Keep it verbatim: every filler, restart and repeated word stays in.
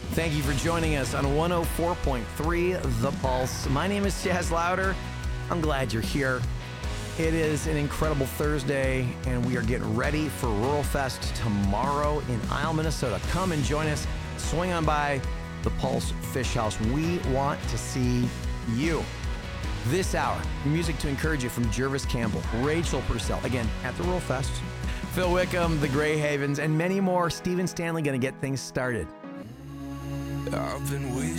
Thank you for joining us on one oh four point three The Pulse. My name is Chaz Louder. I'm glad you're here. It is an incredible Thursday, and we are getting ready for Rural Fest tomorrow in Isle, Minnesota. Come and join us. Swing on by the Pulse Fish House. We want to see you. This hour, music to encourage you from Jervis Campbell, Rachel Purcell, again, at the Rural Fest, Phil Wickham, the Grey Havens, and many more. Stephen Stanley going to get things started. I've been wasting